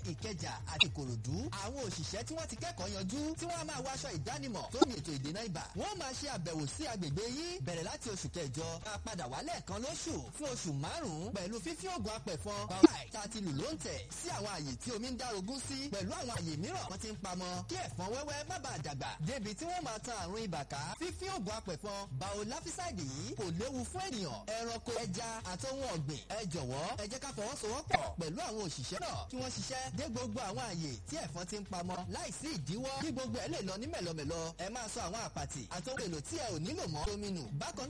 Ìkẹjà àti Ìkòròdú. Àwọn òṣìṣẹ́ tí wọ́n ti kẹ́kọ̀ọ́ yanjú tí wọ́n á máa wọ aṣọ ìdánimọ̀ tó ní ètò ìdènà ibà. Wọ́n máa ṣe àbẹ̀wò sí agbègbè yín bẹ̀rẹ̀ láti oṣù kẹjọ. Máa padà wálẹ̀ kan lóṣù fún oṣù márùn-ún pẹ̀lú fífi oògùn apẹ̀fọn báwáì tá a ti lù ló ń tẹ̀ sí àwọn àyè tí omi ń dárogún sí pẹ̀lú àwọn àyè mìíràn wọ́n ti ń pamọ́ kí ẹ̀fọn wẹ́wẹ́ má bàa dàgbà débi tí wọ́n máa tan àrùn ibà ká. Fífi oògùn apẹ̀fọn Biolafiside yìí kò léwu fún ènìyàn, ẹranko, ẹja àti ohun ọ̀gbìn. Ẹ jọ̀wọ́ ẹ jẹ́ ká fọwọ́sowọ́pọ̀ pẹ̀lú àwọn òṣìṣẹ́ náà kí wọ́n ṣiṣẹ́ dé gbogbo àwọn àyè tí ẹ̀fọn ti ń pamọ́ láìsí ìdíwọ́ kí gbogbo ẹ̀ lè lọ ní mẹ̀lọmẹ̀lọ. Ẹ máa sọ àwọn àpàtì àti ohun èlò tí ẹ ò nílò mọ́ lóminù. Bákan